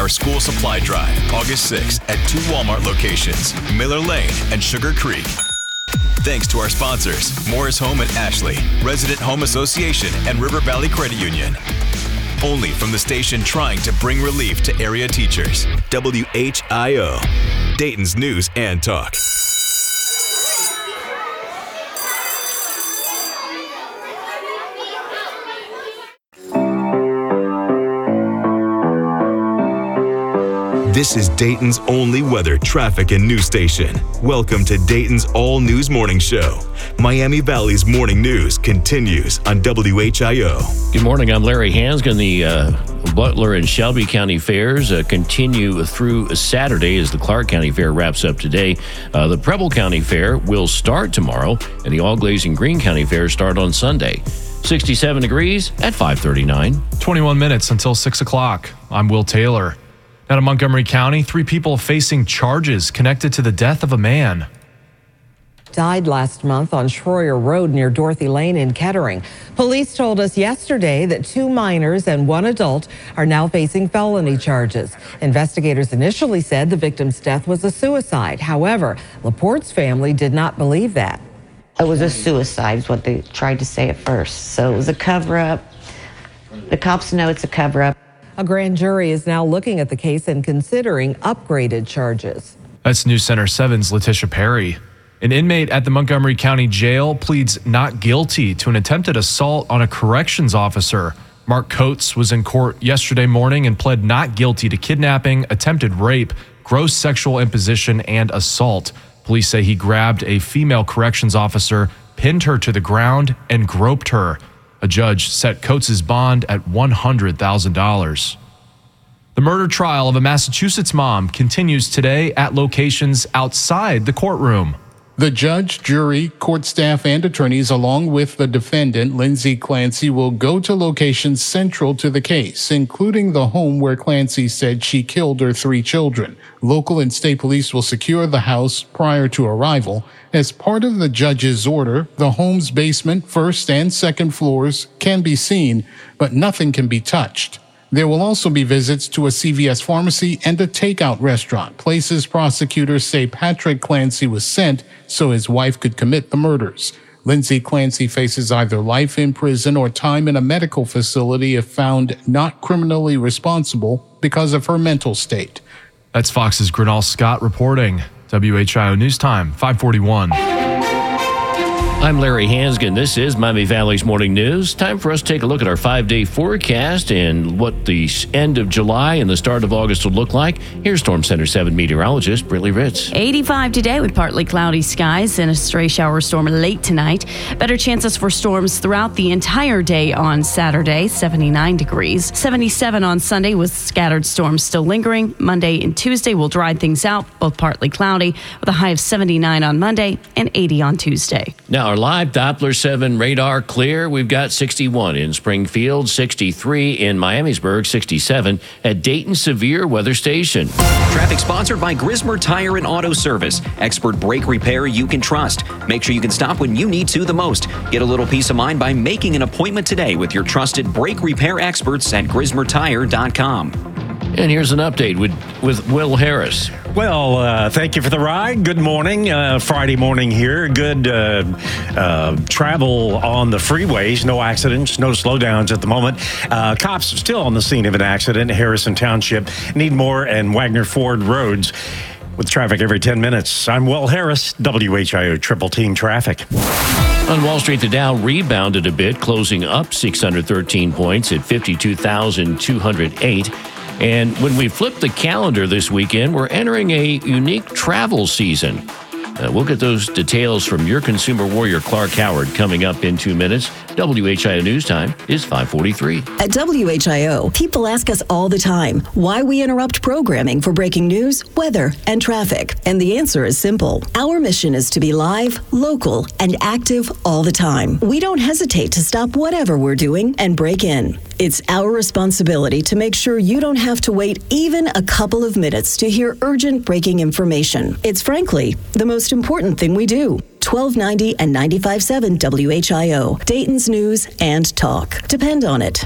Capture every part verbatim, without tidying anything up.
our school supply drive, August sixth, at two Walmart locations, Miller Lane and Sugar Creek. Thanks to our sponsors, Morris Home and Ashley, Resident Home Association, and River Valley Credit Union. Only from the station trying to bring relief to area teachers. W H I O, Dayton's News and Talk. This is Dayton's only weather, traffic, and news station. Welcome to Dayton's All News Morning Show. Miami Valley's morning news continues on W H I O. Good morning. I'm Larry Hansgen. The uh, Butler and Shelby County Fairs uh, continue through Saturday as the Clark County Fair wraps up today. Uh, the Preble County Fair will start tomorrow, and the All Glazing Green County Fair start on Sunday. sixty-seven degrees at five thirty-nine. twenty-one minutes until six o'clock. I'm Will Taylor. Out of Montgomery County, three people facing charges connected to the death of a man. Died last month on Schroyer Road near Dorothy Lane in Kettering. Police told us yesterday that two minors and one adult are now facing felony charges. Investigators initially said the victim's death was a suicide. However, Laporte's family did not believe that. It was a suicide, is what they tried to say at first. So it was a cover-up. The cops know it's a cover-up. A grand jury is now looking at the case and considering upgraded charges. That's News Center seven's Letitia Perry. An inmate at the Montgomery County Jail pleads not guilty to an attempted assault on a corrections officer. Mark Coates was in court yesterday morning and pled not guilty to kidnapping, attempted rape, gross sexual imposition, and assault. Police say he grabbed a female corrections officer, pinned her to the ground, and groped her. A judge set Coates' bond at one hundred thousand dollars. The murder trial of a Massachusetts mom continues today at locations outside the courtroom. The judge, jury, court staff, and attorneys, along with the defendant, Lindsay Clancy, will go to locations central to the case, including the home where Clancy said she killed her three children. Local and state police will secure the house prior to arrival. As part of the judge's order, the home's basement, first and second floors can be seen, but nothing can be touched. There will also be visits to a C V S pharmacy and a takeout restaurant, places prosecutors say Patrick Clancy was sent so his wife could commit the murders. Lindsay Clancy faces either life in prison or time in a medical facility if found not criminally responsible because of her mental state. That's Fox's Grinnell Scott reporting. W H I O News Time, five forty-one. I'm Larry Hansgen. This is Miami Valley's Morning News. Time for us to take a look at our five-day forecast and what the end of July and the start of August will look like. Here's Storm Center seven meteorologist Brittany Ritz. eighty-five today with partly cloudy skies and a stray shower storm late tonight. Better chances for storms throughout the entire day on Saturday, seventy-nine degrees. seventy-seven on Sunday with scattered storms still lingering. Monday and Tuesday will dry things out, both partly cloudy, with a high of seventy-nine on Monday and eighty on Tuesday. Now, our live Doppler seven radar clear. We've got sixty-one in Springfield, sixty-three in Miamisburg, sixty-seven at Dayton Severe Weather Station. Traffic sponsored by Grismer Tire and Auto Service. Expert brake repair you can trust. Make sure you can stop when you need to the most. Get a little peace of mind by making an appointment today with your trusted brake repair experts at grismer tire dot com. And here's an update with, with Will Harris. Well, uh, thank you for the ride. Good morning. Uh, Friday morning here. Good uh, uh, travel on the freeways. No accidents, no slowdowns at the moment. Uh, cops still on the scene of an accident. Harrison Township, Needmore, and Wagner Ford roads with traffic every ten minutes. I'm Will Harris, W H I O Triple Team Traffic. On Wall Street, the Dow rebounded a bit, closing up six hundred thirteen points at fifty-two thousand two hundred eight. And when we flip the calendar this weekend, we're entering a unique travel season. Uh, we'll get those details from your consumer warrior, Clark Howard, coming up in two minutes. W H I O News Time is five forty-three. At W H I O, people ask us all the time why we interrupt programming for breaking news, weather, and traffic. And the answer is simple. Our mission is to be live, local, and active all the time. We don't hesitate to stop whatever we're doing and break in. It's our responsibility to make sure you don't have to wait even a couple of minutes to hear urgent breaking information. It's frankly the most important thing we do. twelve ninety and ninety-five point seven W H I O, Dayton's News and Talk. Depend on it.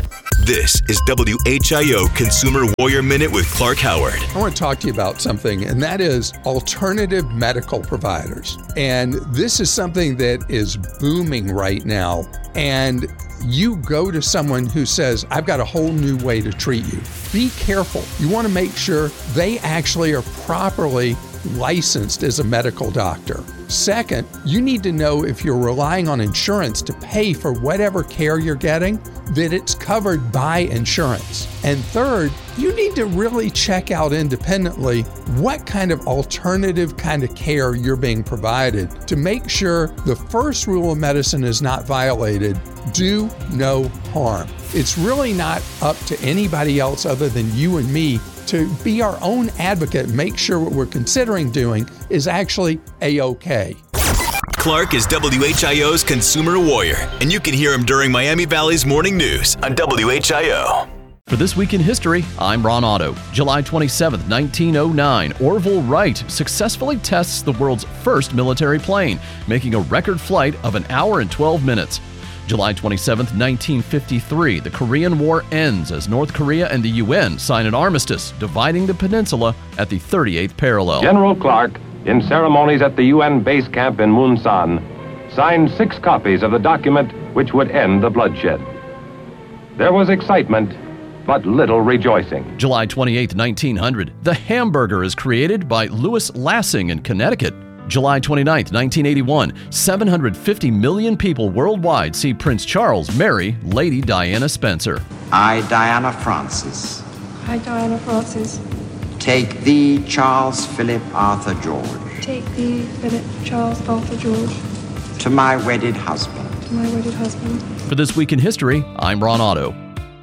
This is W H I O Consumer Warrior Minute with Clark Howard. I want to talk to you about something, and that is alternative medical providers. And this is something that is booming right now. And you go to someone who says, I've got a whole new way to treat you. Be careful. You want to make sure they actually are properly licensed as a medical doctor. Second, you need to know if you're relying on insurance to pay for whatever care you're getting, that it's covered by insurance. And third, you need to really check out independently what kind of alternative kind of care you're being provided to make sure the first rule of medicine is not violated: do no harm. It's really not up to anybody else other than you and me to be our own advocate and make sure what we're considering doing is actually A-OK. Clark is W H I O's Consumer Warrior, and you can hear him during Miami Valley's Morning News on W H I O. For This Week in History, I'm Ron Otto. July twenty-seventh, nineteen oh nine, Orville Wright successfully tests the world's first military plane, making a record flight of an hour and twelve minutes. July twenty-seventh, nineteen fifty-three, the Korean War ends as North Korea and the U N sign an armistice, dividing the peninsula at the thirty-eighth parallel. General Clark, in ceremonies at the U N base camp in Munsan, signed six copies of the document which would end the bloodshed. There was excitement, but little rejoicing. July twenty-eighth, nineteen hundred, the hamburger is created by Louis Lassing in Connecticut. July twenty-ninth, nineteen eighty-one, seven hundred fifty million people worldwide see Prince Charles marry Lady Diana Spencer. I, Diana Francis. I, Diana Francis. Take thee, Charles Philip Arthur George. Take thee, Philip Charles Arthur George. To my wedded husband. To my wedded husband. For This Week in History, I'm Ron Otto.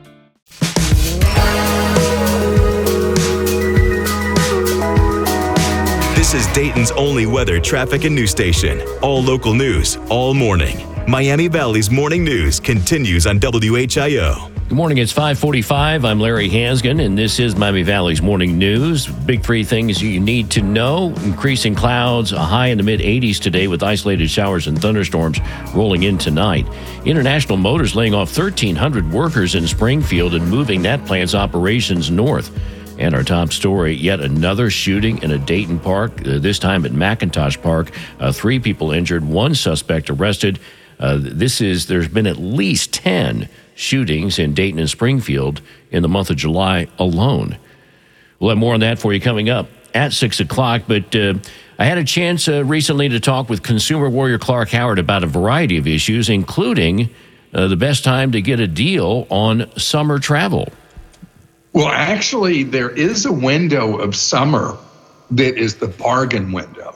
This is Dayton's only weather, traffic, and news station. All local news, all morning. Miami Valley's Morning News continues on W H I O. Good morning, it's five forty-five. I'm Larry Hansgen, and this is Miami Valley's Morning News. Big three things you need to know. Increasing clouds, a high in the mid-eighties today with isolated showers and thunderstorms rolling in tonight. International Motors laying off thirteen hundred workers in Springfield and moving that plant's operations north. And our top story, yet another shooting in a Dayton park, uh, this time at McIntosh Park. Uh, three people injured, one suspect arrested. Uh, this is, there's been at least ten shootings in Dayton and Springfield in the month of July alone. We'll have more on that for you coming up at six o'clock. But uh, I had a chance uh, recently to talk with Consumer Warrior Clark Howard about a variety of issues, including uh, the best time to get a deal on summer travel. Well, actually, there is a window of summer that is the bargain window.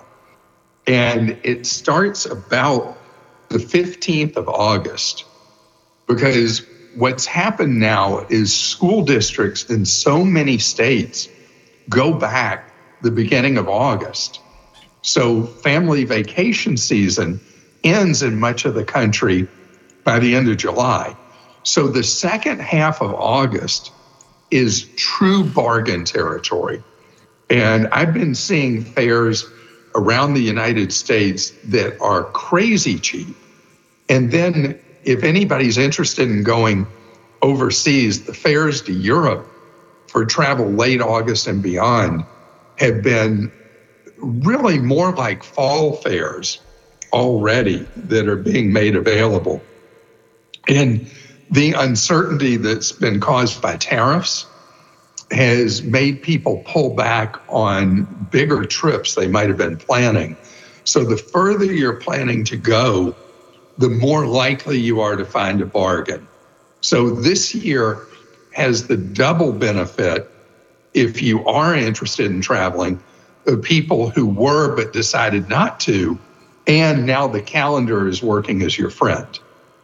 And it starts about the fifteenth of August. Because what's happened now is school districts in so many states go back the beginning of August. So family vacation season ends in much of the country by the end of July. So the second half of August is true bargain territory. And I've been seeing fares around the United States that are crazy cheap. And then if anybody's interested in going overseas, the fares to Europe for travel late August and beyond have been really more like fall fares already that are being made available. And the uncertainty that's been caused by tariffs has made people pull back on bigger trips they might have been planning. So the further you're planning to go, the more likely you are to find a bargain. So this year has the double benefit, if you are interested in traveling, of people who were but decided not to, and now the calendar is working as your friend.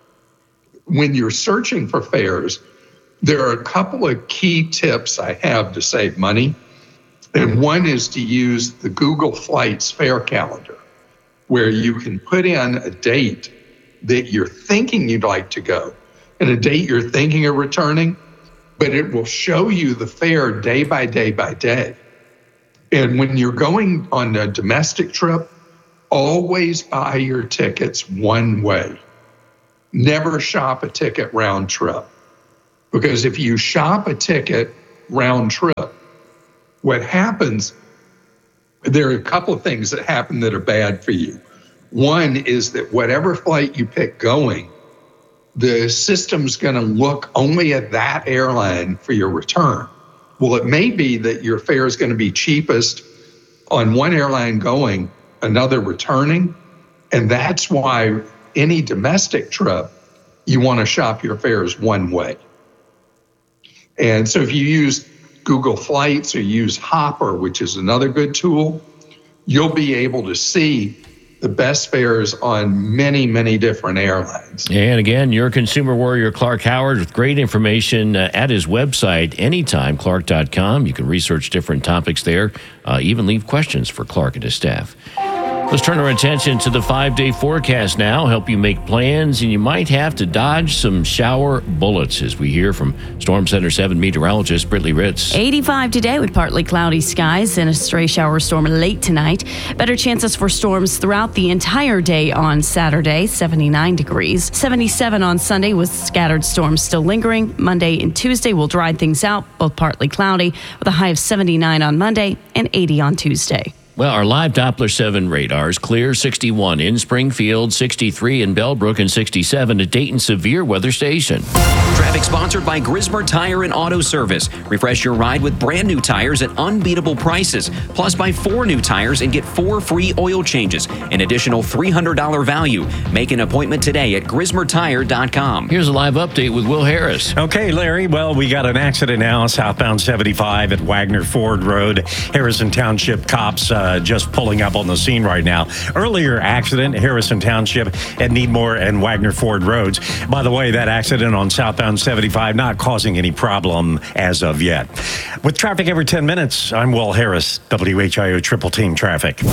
When you're searching for fares, there are a couple of key tips I have to save money. And one is to use the Google Flights fare calendar, where you can put in a date that you're thinking you'd like to go and a date you're thinking of returning, but it will show you the fare day by day by day. And when you're going on a domestic trip, always buy your tickets one way. Never shop a ticket round trip. Because if you shop a ticket round trip, what happens, there are a couple of things that happen that are bad for you. One is that whatever flight you pick going, the system's going to look only at that airline for your return. Well, it may be that your fare is going to be cheapest on one airline going, another returning. And that's why any domestic trip, you want to shop your fares one way. And so if you use Google Flights or use Hopper, which is another good tool, you'll be able to see the best fares on many, many different airlines. And again, your consumer warrior, Clark Howard, with great information uh, at his website, anytime clark dot com. You can research different topics there, uh, even leave questions for Clark and his staff. Let's turn our attention to the five-day forecast now, help you make plans, and you might have to dodge some shower bullets, as we hear from Storm Center seven meteorologist Brittany Ritz. eighty-five today with partly cloudy skies and a stray shower storm late tonight. Better chances for storms throughout the entire day on Saturday, seventy-nine degrees. seventy-seven on Sunday with scattered storms still lingering. Monday and Tuesday will dry things out, both partly cloudy, with a high of seventy-nine on Monday and eighty on Tuesday. Well, our live Doppler seven radars clear sixty-one in Springfield, sixty-three in Bellbrook, and sixty-seven at Dayton Severe Weather Station. Traffic sponsored by Grismer Tire and Auto Service. Refresh your ride with brand new tires at unbeatable prices. Plus, buy four new tires and get four free oil changes. An additional three hundred dollars value. Make an appointment today at grismer tire dot com. Here's a live update with Will Harris. Okay, Larry. Well, we got an accident now, southbound seventy-five at Wagner Ford Road. Harrison Township cops uh, just pulling up on the scene right now. Earlier accident, Harrison Township at Needmore and Wagner Ford Roads. By the way, that accident on southbound seventy-five not causing any problem as of yet. With traffic every ten minutes, I'm Will Harris, W H I O Triple Team Traffic.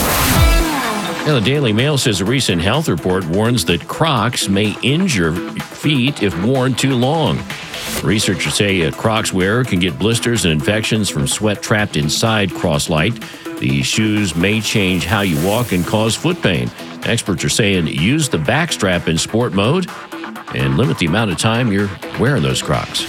Now, the Daily Mail says a recent health report warns that Crocs may injure feet if worn too long. Researchers say a Crocs wearer can get blisters and infections from sweat trapped inside Croslite. The shoes may change how you walk and cause foot pain. Experts are saying use the back strap in sport mode and limit the amount of time you're wearing those Crocs.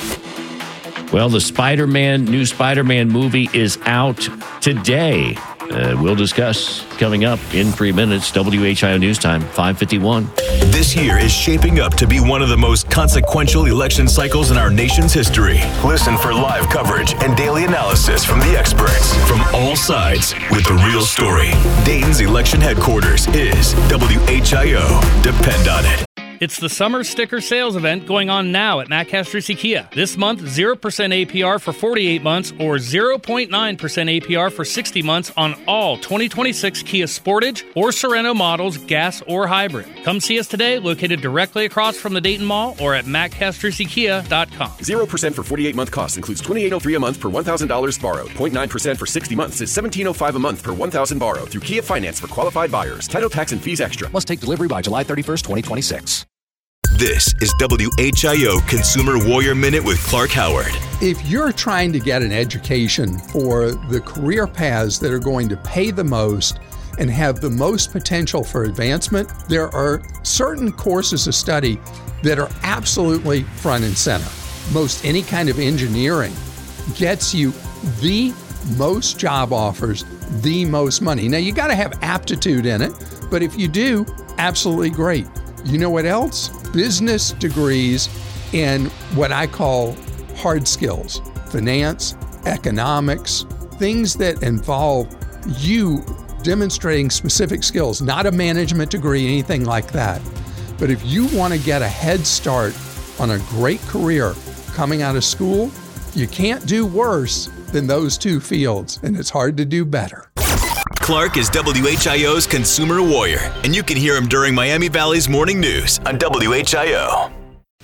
Well, the Spider-Man, new Spider-Man movie is out today. Uh, we'll discuss coming up in three minutes. W H I O News Time, five fifty-one. This year is shaping up to be one of the most consequential election cycles in our nation's history. Listen for live coverage and daily analysis from the experts from all sides with the real story. Dayton's election headquarters is W H I O. Depend on it. It's the summer sticker sales event going on now at Matt Castries Kia. This month, zero percent A P R for forty-eight months or zero point nine percent A P R for sixty months on all twenty twenty-six Kia Sportage or Sorento models, gas or hybrid. Come see us today, located directly across from the Dayton Mall or at matt castries kia dot com. zero percent for forty-eight month cost includes twenty-eight oh three a month per one thousand dollars borrowed. zero point nine percent for sixty months is seventeen oh five a month per one thousand borrowed through Kia Finance for qualified buyers. Title, tax, and fees extra. Must take delivery by July thirty-first, twenty twenty-six. This is W H I O Consumer Warrior Minute with Clark Howard. If you're trying to get an education for the career paths that are going to pay the most and have the most potential for advancement, there are certain courses of study that are absolutely front and center. Most any kind of engineering gets you the most job offers, the most money. Now, you got to have aptitude in it, but if you do, absolutely great. You know what else? Business degrees in what I call hard skills, finance, economics, things that involve you demonstrating specific skills, not a management degree, anything like that. But if you want to get a head start on a great career coming out of school, you can't do worse than those two fields, and it's hard to do better. Clark is W H I O's Consumer Warrior, and you can hear him during Miami Valley's Morning News on W H I O.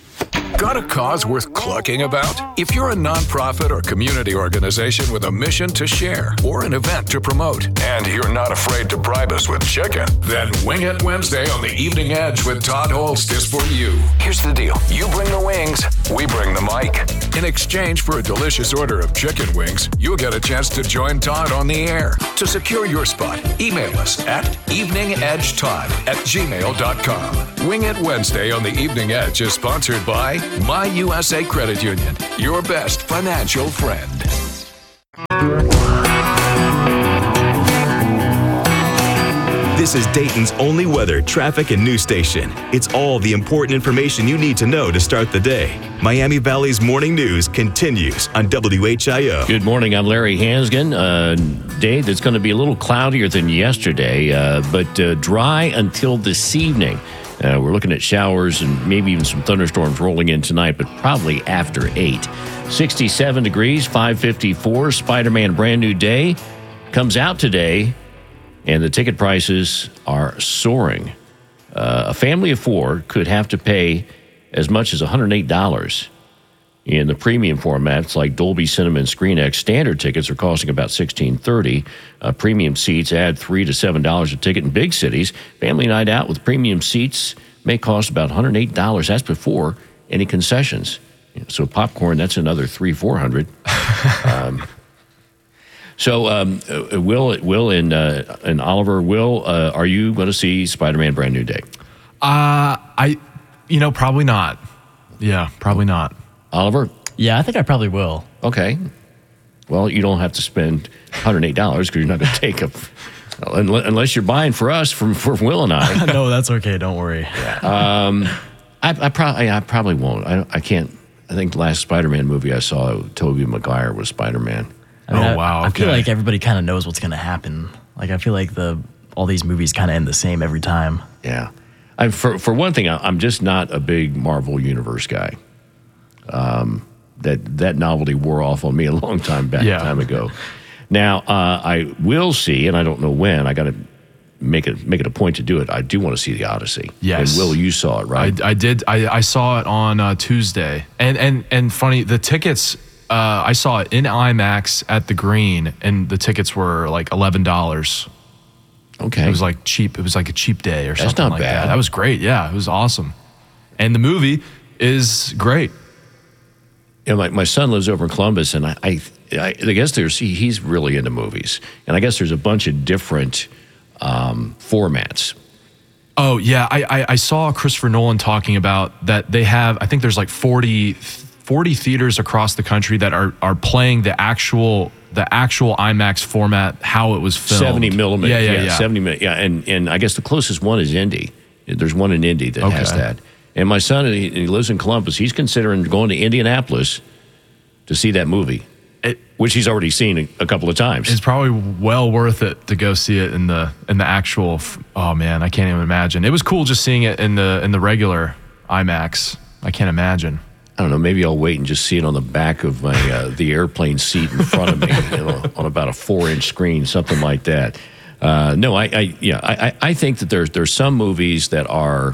Got a cause worth clucking about? If you're a nonprofit or community organization with a mission to share or an event to promote, and you're not afraid to bribe us with chicken, then Wing It Wednesday on the Evening Edge with Todd Holst is for you. Here's the deal. You bring the wings, we bring the mic. In exchange for a delicious order of chicken wings, you'll get a chance to join Todd on the air. To secure your spot, email us at eveningedgetodd at gmail dot com. Wing It Wednesday on the Evening Edge is sponsored by My U S A Credit Union, your best financial friend. This is Dayton's only weather, traffic, and news station. It's all the important information you need to know to start the day. Miami Valley's morning news continues on W H I O. Good morning. I'm Larry Hansgen. Uh, day that's going to be a little cloudier than yesterday, uh, but uh, dry until this evening. Uh, we're looking at showers and maybe even some thunderstorms rolling in tonight, but probably after eight. sixty-seven degrees, five fifty-four. Spider-Man Brand New Day comes out today. And the ticket prices are soaring. Uh, a family of four could have to pay as much as one hundred eight dollars. In the premium formats like Dolby Cinema and ScreenX, standard tickets are costing about sixteen thirty. Uh, premium seats add three to seven dollars a ticket in big cities. Family night out with premium seats may cost about one hundred eight dollars. That's before any concessions. So popcorn, that's another three, four hundred. Um, So, um, uh, Will, Will, and uh, and Oliver, Will, uh, are you going to see Spider-Man Brand New Day? Uh, I, you know, probably not. Yeah, probably not. Oliver? Yeah, I think I probably will. Okay. Well, you don't have to spend one hundred eight dollars because you're not going to take a, unless you're buying for us, from for Will and I. No, that's okay. Don't worry. Um, I, I probably, I probably won't. I, I can't. I think the last Spider-Man movie I saw, Tobey Maguire was Spider-Man. I mean, oh, I, wow. I Okay. feel like everybody kind of knows what's going to happen. Like, I feel like the all these movies kind of end the same every time. Yeah. I, for for one thing, I, I'm just not a big Marvel Universe guy. Um, that that novelty wore off on me a long time back Yeah. time ago. Now uh, I will see, and I don't know when. I got to make it make it a point to do it. I do want to see the Odyssey. Yes. And Will, you saw it, right? I, I did. I, I saw it on uh, Tuesday, and and and funny, the tickets. Uh, I saw it in IMAX at the Green, and the tickets were like eleven dollars. Okay, it was like cheap. It was like a cheap day or That's something not like bad. that. That was great. Yeah, it was awesome, and the movie is great. You know, my, my son lives over in Columbus, and I, I, I guess there's he, he's really into movies, and I guess there's a bunch of different um, formats. Oh yeah, I, I I saw Christopher Nolan talking about that. They have, I think there's like forty, forty theaters across the country that are are playing the actual the actual IMAX format, how it was filmed. seventy millimeter. Yeah, yeah, yeah. seventy millimeter. Yeah, and, and I guess the closest one is Indy. There's one in Indy that Okay. has that. And my son, he, he lives in Columbus. He's considering going to Indianapolis to see that movie, It, which he's already seen a, a couple of times. It's probably well worth it to go see it in the in the actual. f- Oh man, I can't even imagine. It was cool just seeing it in the in the regular IMAX. I can't imagine. I don't know. Maybe I'll wait and just see it on the back of my uh, the airplane seat in front of me, you know, on about a four-inch screen, something like that. Uh, no, I, I yeah, I, I I think that there's there's some movies that are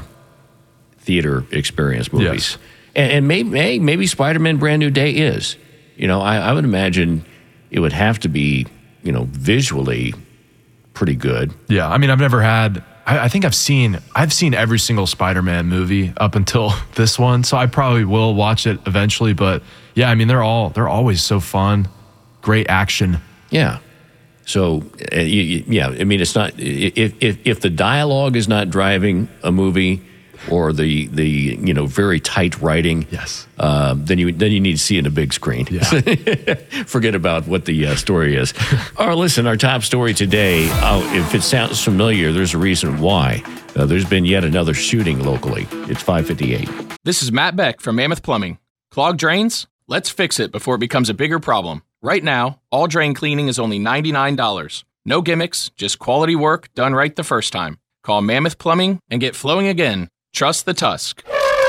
theater experience movies, Yes. and, and maybe maybe Spider-Man Brand New Day is. You know, I, I would imagine it would have to be, you know, visually pretty good. Yeah, I mean, I've never had. I, I think I've seen. I've seen every single Spider-Man movie up until this one, so I probably will watch it eventually. But yeah, I mean, they're all they're always so fun, great action. Yeah. So, uh, you, you, yeah, I mean, it's not if, if if the dialogue is not driving a movie, or the the you know very tight writing, yes, uh, then you then you need to see it in a big screen. Yeah. Forget about what the uh, story is. All right, listen, our top story today. Oh, if it sounds familiar, there's a reason why. Uh, there's been yet another shooting locally. It's five fifty-eight. This is Matt Beck from Mammoth Plumbing. Clogged drains? Let's fix it before it becomes a bigger problem. Right now, all drain cleaning is only ninety-nine dollars. No gimmicks, just quality work done right the first time. Call Mammoth Plumbing and get flowing again. Trust the Tusk.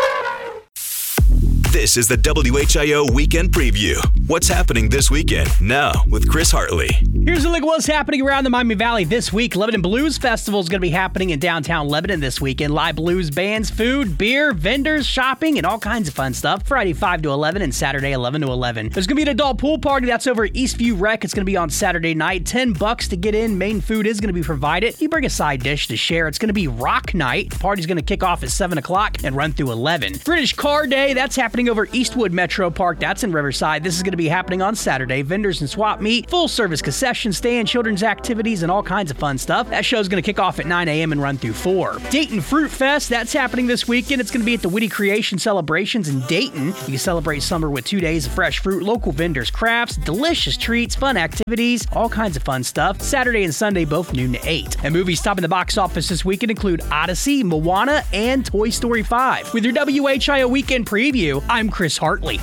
This is the W H I O Weekend Preview. What's happening this weekend? Now with Chris Hartley. Here's a look at what's happening around the Miami Valley this week. Lebanon Blues Festival is going to be happening in downtown Lebanon this weekend. Live blues bands, food, beer, vendors, shopping, and all kinds of fun stuff. Friday five to eleven and Saturday eleven to eleven. There's going to be an adult pool party that's over at Eastview Rec. It's going to be on Saturday night. ten bucks to get in. Main food is going to be provided. You bring a side dish to share. It's going to be rock night. The party's going to kick off at seven o'clock and run through eleven. British Car Day, that's happening happening over Eastwood Metro Park. That's in Riverside. This is going to be happening on Saturday. Vendors and swap meet, full-service concession stand, children's activities, and all kinds of fun stuff. That show's going to kick off at nine a.m. and run through four. Dayton Fruit Fest, that's happening this weekend. It's going to be at the Witty Creation Celebrations in Dayton. You can celebrate summer with two days of fresh fruit, local vendors, crafts, delicious treats, fun activities, all kinds of fun stuff. Saturday and Sunday, both noon to eight. And movies topping the box office this weekend include Odyssey, Moana, and Toy Story five. With your W H I O Weekend Preview, I'm Chris Hartley.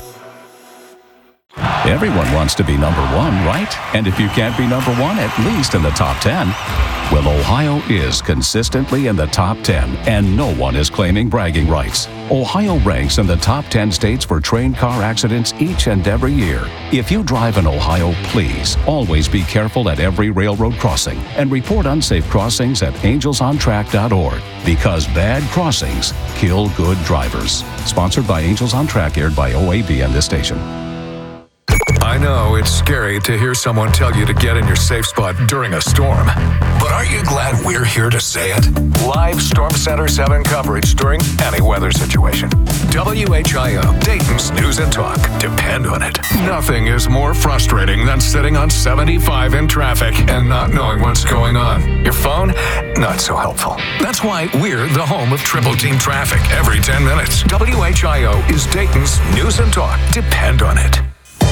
Everyone wants to be number one, right? And if you can't be number one, at least in the top ten. Well, Ohio is consistently in the top ten, and no one is claiming bragging rights. Ohio ranks in the top ten states for train car accidents each and every year. If you drive in Ohio, please always be careful at every railroad crossing and report unsafe crossings at angels on track dot org, because bad crossings kill good drivers. Sponsored by Angels on Track, aired by O A B and this station. I know it's scary to hear someone tell you to get in your safe spot during a storm, but aren't you glad we're here to say it? Live Storm Center seven coverage during any weather situation. W H I O, Dayton's News and Talk. Depend on it. Nothing is more frustrating than sitting on seventy-five in traffic and not knowing what's going on. Your phone, not so helpful. That's why we're the home of Triple Team Traffic every ten minutes. W H I O is Dayton's News and Talk. Depend on it.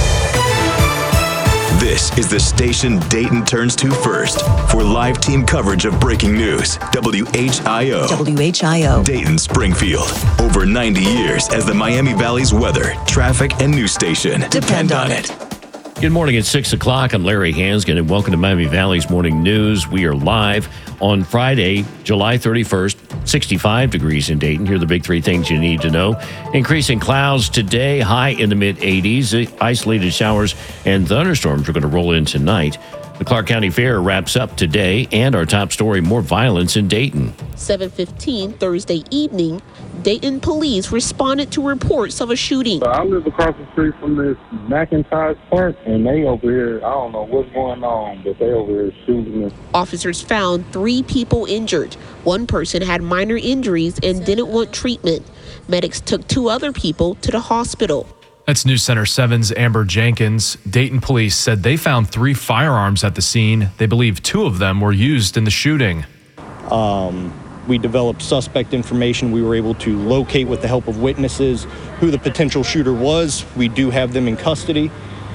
This is the station Dayton turns to first for live team coverage of breaking news. W H I O. W H I O. Dayton Springfield. Over ninety years as the Miami Valley's weather, traffic, and news station. Depend, Depend on it. Good morning. It's six o'clock. I'm Larry Hansgen, and welcome to Miami Valley's Morning News. We are live on Friday, July thirty-first, sixty-five degrees in Dayton. Here are the big three things you need to know. Increasing clouds today, high in the mid-eighties. Isolated showers and thunderstorms are going to roll in tonight. The Clark County Fair wraps up today, and our top story, more violence in Dayton. seven fifteen Thursday evening, Dayton police responded to reports of a shooting. I live across the street from this McIntosh Park, and they over here, I don't know what's going on, but they over here shooting us. Officers found three people injured. One person had minor injuries and didn't want treatment. Medics took two other people to the hospital. That's News Center seven's Amber Jenkins. Dayton police said they found three firearms at the scene. They believe two of them were used in the shooting. Um, we developed suspect information. We were able to locate, with the help of witnesses, who the potential shooter was. We do have them in custody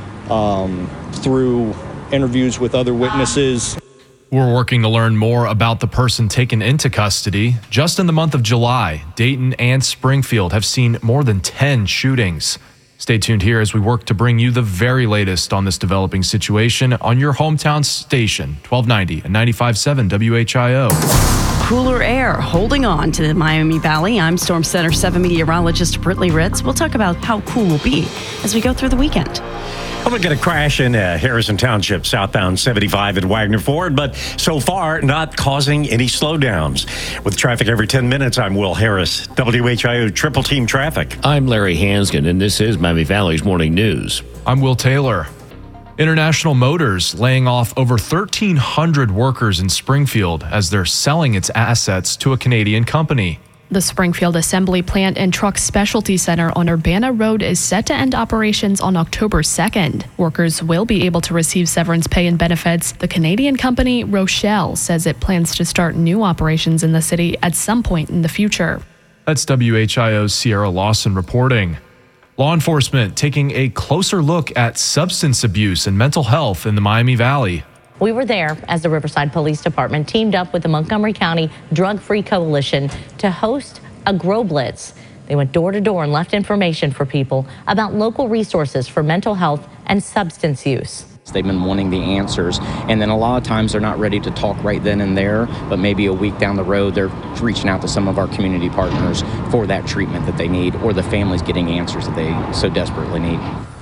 um, through interviews with other witnesses. We're working to learn more about the person taken into custody. Just in the month of July, Dayton and Springfield have seen more than ten shootings. Stay tuned here as we work to bring you the very latest on this developing situation on your hometown station, twelve ninety and ninety-five point seven W H I O. Cooler air holding on to the Miami Valley. I'm Storm Center seven meteorologist Brittany Ritz. We'll talk about how cool will be as we go through the weekend. Well, we got a crash in uh, Harrison Township, southbound seventy-five at Wagner Ford, but so far not causing any slowdowns. With traffic every ten minutes, I'm Will Harris, W H I O Triple Team Traffic. I'm Larry Hansgen, and this is Miami Valley's Morning News. I'm Will Taylor. International Motors laying off over thirteen hundred workers in Springfield as they're selling its assets to a Canadian company. The Springfield Assembly Plant and Truck Specialty Center on Urbana Road is set to end operations on October second. Workers will be able to receive severance pay and benefits. The Canadian company Rochelle says it plans to start new operations in the city at some point in the future. That's W H I O's Sierra Lawson reporting. Law enforcement taking a closer look at substance abuse and mental health in the Miami Valley. We were there as the Riverside Police Department teamed up with the Montgomery County Drug Free Coalition to host a Grow Blitz. They went door to door and left information for people about local resources for mental health and substance use. They've been wanting the answers, and then a lot of times they're not ready to talk right then and there, but maybe a week down the road they're reaching out to some of our community partners for that treatment that they need, or the family's getting answers that they so desperately need.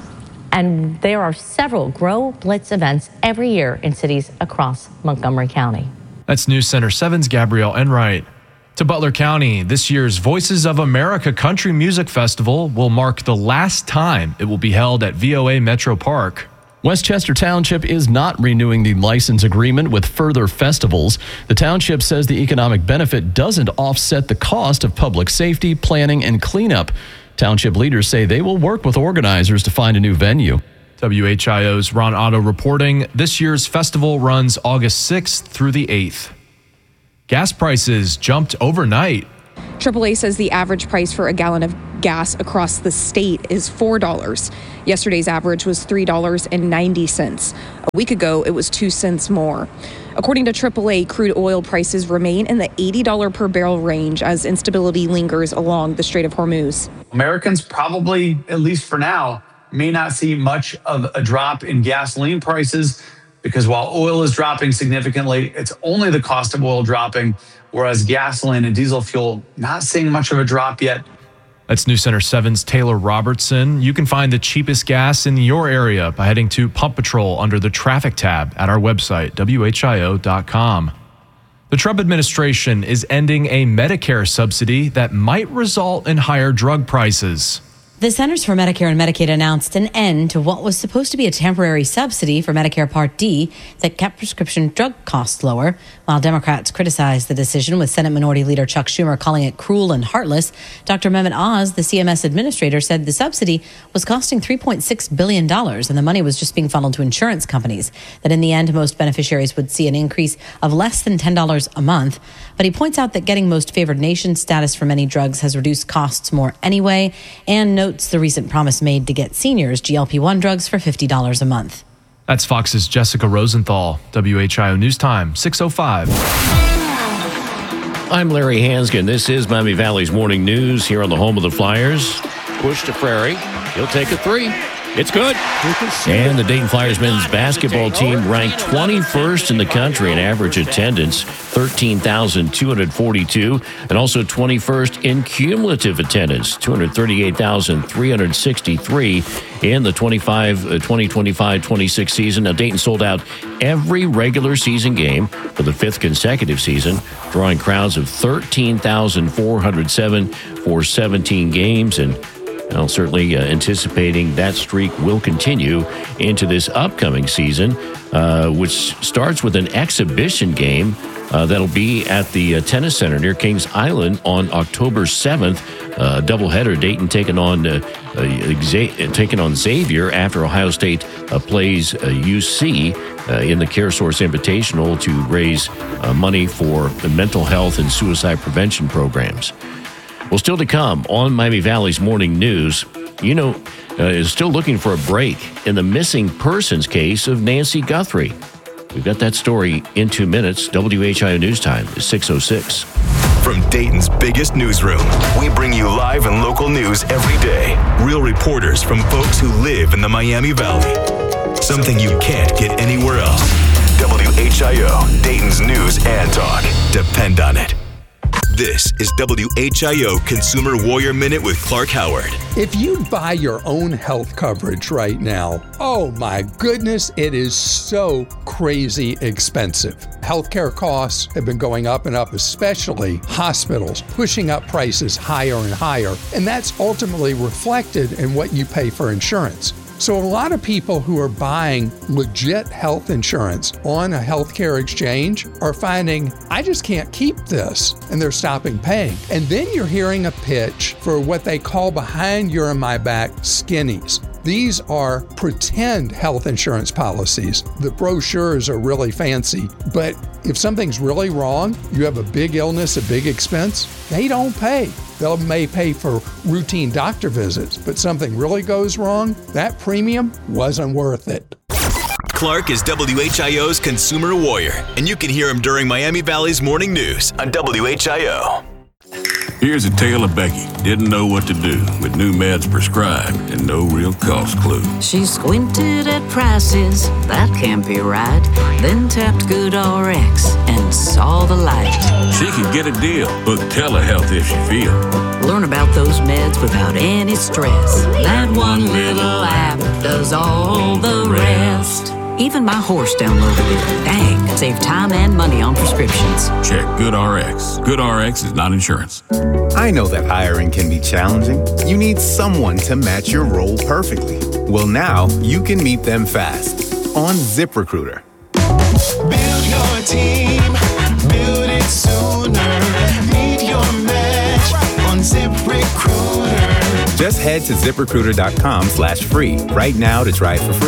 And there are several Grow Blitz events every year in cities across Montgomery County. That's News Center seven's Gabrielle Enright. To Butler County, this year's Voices of America Country Music Festival will mark the last time it will be held at V O A Metro Park. Westchester Township is not renewing the license agreement with further festivals. The township says the economic benefit doesn't offset the cost of public safety, planning, and cleanup. Township leaders say they will work with organizers to find a new venue. W H I O's Ron Otto reporting this year's festival runs August sixth through the eighth. Gas prices jumped overnight. triple A says the average price for a gallon of gas across the state is four dollars. Yesterday's average was three dollars and ninety cents. A week ago, it was two cents more. According to triple A, crude oil prices remain in the eighty dollars per barrel range as instability lingers along the Strait of Hormuz. Americans probably, at least for now, may not see much of a drop in gasoline prices because while oil is dropping significantly, it's only the cost of oil dropping, whereas gasoline and diesel fuel not seeing much of a drop yet. That's News Center seven's Taylor Robertson. You can find the cheapest gas in your area by heading to Pump Patrol under the traffic tab at our website, W H I O dot com. The Trump administration is ending a Medicare subsidy that might result in higher drug prices. The Centers for Medicare and Medicaid announced an end to what was supposed to be a temporary subsidy for Medicare Part D that kept prescription drug costs lower. While Democrats criticized the decision, with Senate Minority Leader Chuck Schumer calling it cruel and heartless, Doctor Mehmet Oz, the C M S administrator, said the subsidy was costing three point six billion dollars and the money was just being funneled to insurance companies. That in the end, most beneficiaries would see an increase of less than ten dollars a month. But he points out that getting most favored nation status for many drugs has reduced costs more anyway, and notes the recent promise made to get seniors G L P one drugs for fifty dollars a month. That's Fox's Jessica Rosenthal. W H I O News Time, six oh five. I'm Larry Hansgen. This is Miami Valley's Morning News here on the home of the Flyers. Push to Frary. He'll take a three. It's good. And the Dayton Flyers men's basketball team ranked twenty-first in the country in average attendance, thirteen thousand two hundred forty-two, and also twenty-first in cumulative attendance, two hundred thirty-eight thousand three hundred sixty-three in the twenty-five, twenty twenty-five twenty-six season. Now, Dayton sold out every regular season game for the fifth consecutive season, drawing crowds of thirteen thousand four hundred seven for seventeen games, and Well, certainly uh, anticipating that streak will continue into this upcoming season, uh, which starts with an exhibition game uh, that'll be at the uh, Tennis Center near Kings Island on October seventh. Uh, doubleheader, Dayton taking on uh, uh, Exa- taking on Xavier after Ohio State uh, plays uh, U C uh, in the CareSource Invitational to raise uh, money for the mental health and suicide prevention programs. Well, still to come on Miami Valley's Morning News, you know, uh, is still looking for a break in the missing persons case of Nancy Guthrie. We've got that story in two minutes. W H I O News Time is six oh six. From Dayton's biggest newsroom, we bring you live and local news every day. Real reporters from folks who live in the Miami Valley. Something you can't get anywhere else. W H I O, Dayton's news and talk. Depend on it. This is W H I O Consumer Warrior Minute with Clark Howard. If you buy your own health coverage right now, oh my goodness, it is so crazy expensive. Healthcare costs have been going up and up, especially hospitals, pushing up prices higher and higher, and that's ultimately reflected in what you pay for insurance. So a lot of people who are buying legit health insurance on a healthcare exchange are finding, I just can't keep this, and they're stopping paying. And then you're hearing a pitch for what they call behind your and my back skinnies. These are pretend health insurance policies. The brochures are really fancy, but if something's really wrong, you have a big illness, a big expense, they don't pay. They may pay for routine doctor visits, but something really goes wrong, that premium wasn't worth it. Clark is W H I O's Consumer Warrior, and you can hear him during Miami Valley's Morning News on W H I O. Here's a tale of Becky. Didn't know what to do with new meds prescribed and no real cost clue. She squinted at prices, that can't be right. Then tapped GoodRx and saw the light. She could get a deal. Book telehealth if she feel. Learn about those meds without any stress. That one little app does all the rest. Even my horse downloaded it. Dang, save time and money on prescriptions. Check GoodRx. GoodRx is not insurance. I know that hiring can be challenging. You need someone to match your role perfectly. Well, now you can meet them fast on ZipRecruiter. Build your team, build it sooner. Meet your match on ZipRecruiter. Just head to ZipRecruiter dot com slash free right now to try it for free.